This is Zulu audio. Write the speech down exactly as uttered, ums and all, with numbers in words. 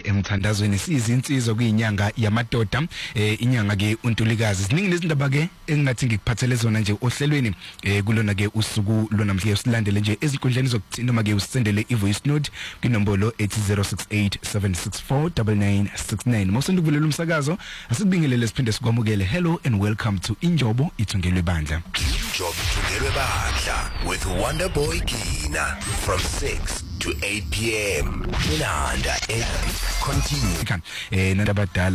emthandazweni sizinsizwa kuyinyanga yamadoda eh inyanga ke uNtulikazi ziningi nezindaba ke engingathi ngikuphathele zona nje ohlelweni eh kulona ke usuku lonamhlanje silandele nje ezinkundleni zokuthina noma ke usendele ivoice note kwinombolo eight zero six eight seven six four nine nine six nine mawusanda ukuvulela umsakazo asikubingelele siphinde sikwamukele. Hello and welcome to Injobo Ithungelwe Bandla. Injobo Ithungelwe Bandla with Wonder Boy Kina from six to eight p m Inanda. Continue. Eh nandabadala